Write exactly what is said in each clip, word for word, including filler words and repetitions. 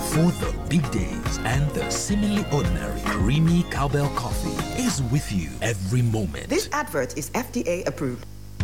For the big days and the seemingly ordinary, creamy cowbell coffee is with you every moment. This advert is F D A approved.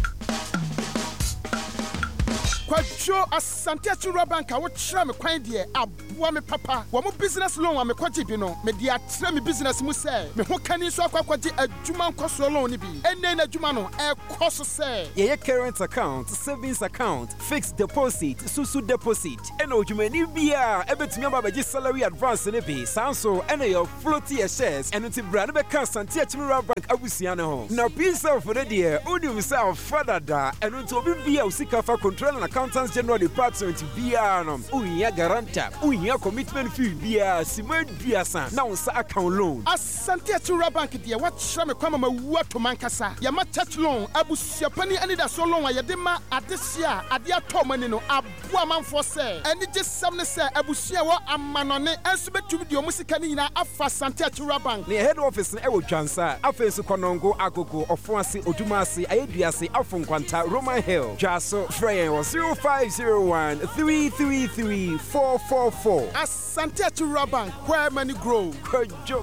Kwajo asante achura bank a wo kira me kwan de aboa me papa wo mo business loan a me kwaje bi no me de atra me business mu say me ho kani so akwakwaje adwuma nkoso loan ni bi enne na adwuma no e koso say ye current account, savings account, fixed deposit, susu deposit eno adwumani bia ebetumi ababaji salary advance ne bi sanso eno your floaty shares eno ti bra ne be kan asante achura bank abusia ne ho na pisa for the dear odi himself father da eno to obi bia usika fa control na Accountants General Department B R no unya garanta unya commitment fee bia sima duasa na unsa account loan Asante Achura Bank dia wa kira me kwama ma wu ato mankasa ya ma church loan abusia pani ani da so loan ya de ma adesia ade ato mani no aboa manfo se ani je sam ne se abusia wo amanone enso betumi de omusika ni na afa Asante Achura Bank ne head office na ewo Twansa afensu konongo agogo ofoase odumase ayeduase afonkwanta Roman Hill Jaso Freyen was zero five zero one three three three four four four. Asante Achura Bank, where money grow. Kwajo,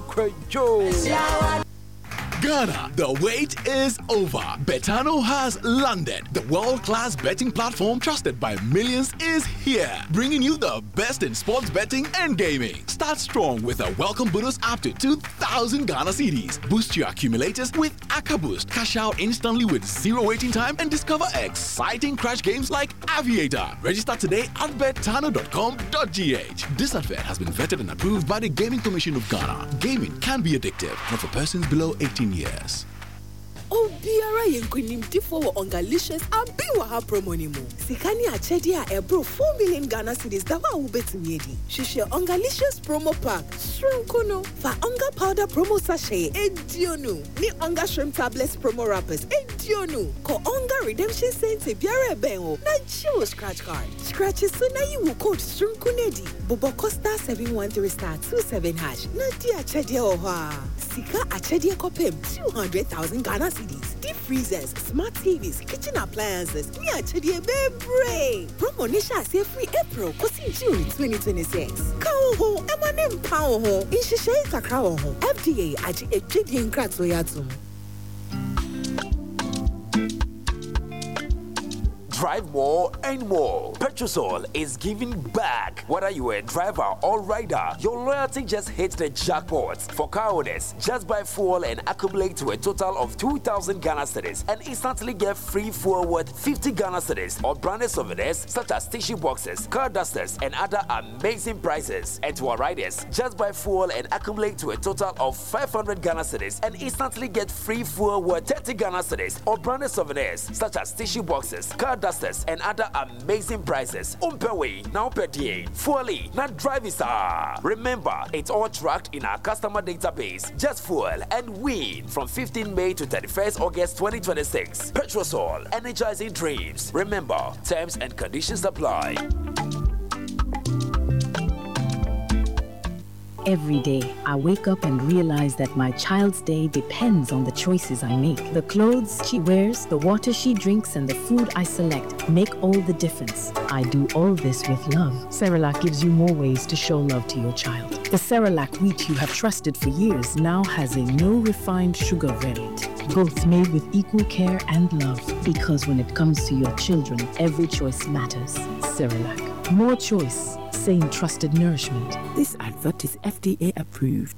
kwajo. Ghana, the wait is over. Betano has landed. The world-class betting platform trusted by millions is here, bringing you the best in sports betting and gaming. Start strong with a welcome bonus up to two thousand Ghana cedis. Boost your accumulators with Aka Boost. Cash out instantly with zero waiting time and discover exciting crash games like Aviator. Register today at betano dot com dot g h. This advert has been vetted and approved by the Gaming Commission of Ghana. Gaming can be addictive, not for persons below eighteen years. Oh, Biara Yenkunim Tifo Ongalicious and Biwaha Promonimo. Sikani Achedia Ebro four million Ghana cedis Dawa Ubetimiedi. Shisha Ongalicious promo pack. Shrimkono. For Onga powder promo sachet. Edionu. Ni Onga shrimp tablets promo wrappers. Edionu. Ko Onga redemption cents Biara Bengo. Na Jio scratch card. Scratches so na you will code Shrimkonedi. Bobo Costa seven one three star two seven hash. Na dia Achedia Oha. Sika Achedia Kopem two hundred thousand Ghana cedis. Deep freezers, smart T Vs, kitchen appliances. Me Achedia Bebre. Promo Nisha say free April. Kosi June twenty twenty-six. Kao ho. Emanem pao ho. Inshishe kakao ho. F D A aji ejidi nkratso yatum. Drive more and more. Petrosol is giving back. Whether you are a driver or rider, your loyalty just hit the jackpot. For car owners, just buy fuel and accumulate to a total of two thousand Ghana cedis and instantly get free fuel worth fifty Ghana cedis or branded souvenirs such as tissue boxes, car dusters, and other amazing prizes. And to our riders, just buy fuel and accumulate to a total of five hundred Ghana cedis and instantly get free fuel worth thirty Ghana cedis or branded souvenirs such as tissue boxes, car dusters, and other amazing prizes. Umpewe, now per day. Fully, not driving star. Remember, it's all tracked in our customer database. Just fuel and win from fifteenth May to thirty-first August twenty twenty-six. Petrosol, energizing dreams. Remember, terms and conditions apply. Every day, I wake up and realize that my child's day depends on the choices I make. The clothes she wears, the water she drinks, and the food I select make all the difference. I do all this with love. Cerelac gives you more ways to show love to your child. The Cerelac wheat you have trusted for years now has a no refined sugar variant. Both made with equal care and love. Because when it comes to your children, every choice matters. Cerelac. More choice. Same trusted nourishment. This advert is F D A approved.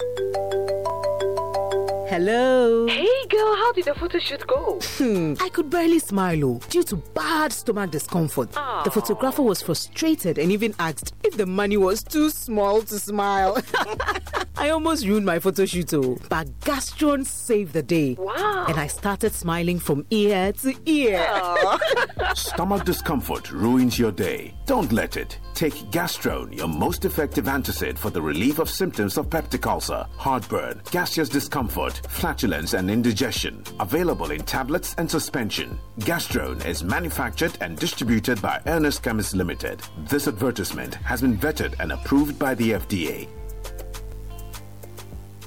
Hello. Hey girl, how did the photo shoot go? Hmm, I could barely smile oh, due to bad stomach discomfort. Aww. The photographer was frustrated and even asked if the money was too small to smile. I almost ruined my photo shoot oh, but Gastron saved the day. Wow. And I started smiling from ear to ear. Stomach discomfort ruins your day. Don't let it. Take Gastrone, your most effective antacid for the relief of symptoms of peptic ulcer, heartburn, gaseous discomfort, flatulence, and indigestion. Available in tablets and suspension. Gastrone is manufactured and distributed by Ernest Chemists Limited. This advertisement has been vetted and approved by the F D A.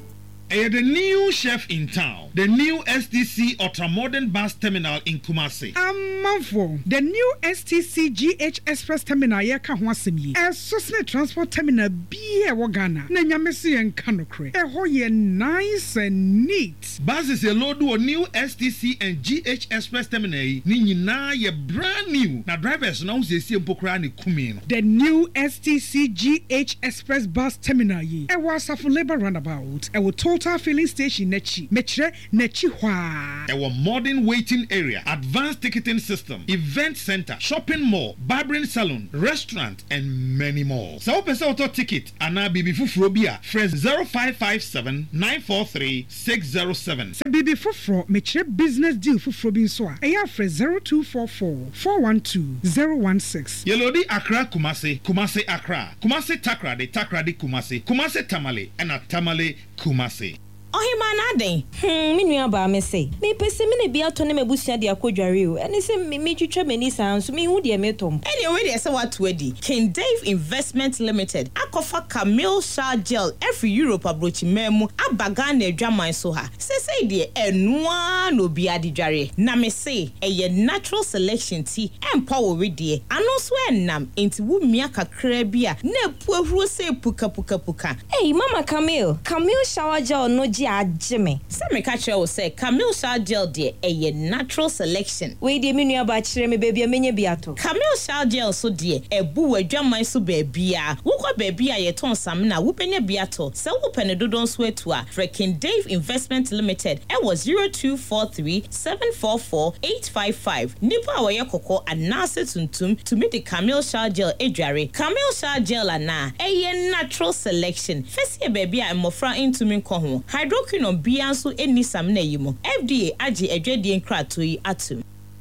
Eh, the new chef in town, the new S T C ultra-modern bus terminal in Kumasi. Amanfo, the new S T C G H Express terminal ye ka ho asem yi. E Sosne transport terminal bi e wo Ghana. Na nyamese ye nka nokre. E ho ye nice and neat. Buses a load o new S T C and G H Express terminal yi ni nyina ye brand new. Na drivers na unse sie mpokra ni kumi no. The new S T C G H Express bus terminal yi. E wo Asafo Labour roundabout. E wo Total filling station nechi. Mechre nechi hwa. E wo modern waiting area, advanced ticketing system, event center, shopping mall, barbering salon, restaurant, and many more. So open auto ticket and now Bibi Fufuro bia fresh zero five five seven nine four three six zero seven. Se Bibi Fufuro mechre business deal Fufuro bin so a. Eya fresh zero two four four four one two zero one six. Yelodi Accra Kumasi, Kumasi Accra, Kumasi Takra de Takra de Kumasi, Kumasi Tamale, and a Tamale Kumasi. Ohima na den hmm me nua ba me say me pese me ne bia to ne mabusua de akodware o ene se me me twitwa mani san so me hu de me tom ene we de se what adi King Dave Investment Limited akofa Camille Shower Gel every Europe abrochi memu abaga na adwaman so ha se say de enua no bia de dware na me say eye natural selection tea empower we de ano so enam enti wu mia kakra bia na pu ahuro se puka puka puka hey mama Camille Camille Shower Gel no Jimmy. Some catcher will say Camille Shower Gel de a natural selection. We de minu ba chire me baby amenye biato. Camille Shower Gel so de e bu adwaman so baby a. Wo kwa baby a ye ton sam na wo penye biato. Se wo pene dodon so etu a. King Dave Investment Limited e was zero two four three seven four four eight five five. Nipa a ye kokko anase tuntum to meet the Camille Shower Gel edware. Camille Shower Gel ana e natural selection. Fesi baby a mofra into min ko ho. Hydroquinone bianso eni samna yimo F D A agi edwedie nkrato yi atum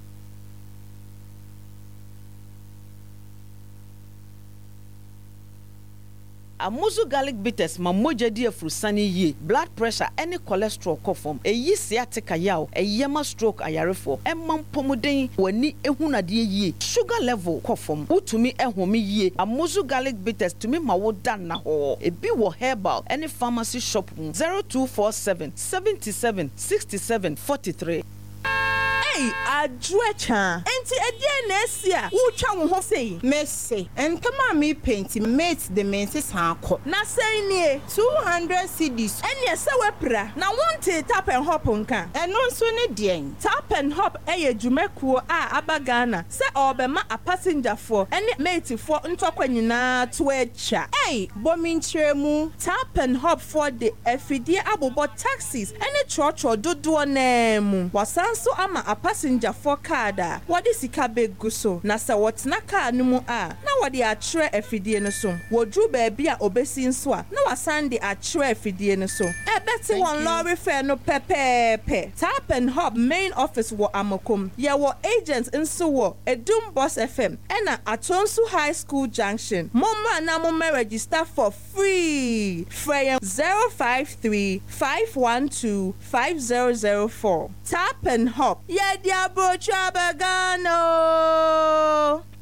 Amuzu garlic bitters ma moja di afrusani ye blood pressure any cholesterol kofom eyi sciatica yaw eyema stroke ayarefo emam pomuden wani ehunade ye sugar level kofom utumi ehome ye Amuzu garlic bitters tumi ma wo dan na ho ebi wo herbal any pharmacy shop zero two four seven seven seven six seven four three. Hey, adwecha. Enti edie na esia. Wo twa wo ho sei. Mercy. Entama me paint mate the menses hanko. Na sei nie two hundred cedis. Ene se wepra. Na wonte tap and hop nka. Eno nso ne den. Tap and hop eye dwumekuo a abagana. Se obema a passenger for ene mate for ntokwa nyina to echa. Hey, bomi ntremu. Tap and hop for the efidie abobo taxis. Ene chocho dodo na mu. Wasanso ama a passenger for kada wadi sika begu so na sa wotna car no mu a na wadi atwere afidie no so wodru ba bia obesi nso a na wasande atwere afidie no so e beti won lorry fare no pepepe Tap and Hop main office wo Amakom ye wo agents nso wo Edum Boss F M ena Atonsu High School Junction momma na mo register for free free zero five three five one two five zero zero four Tap and Hop yeah dia bro chabagano.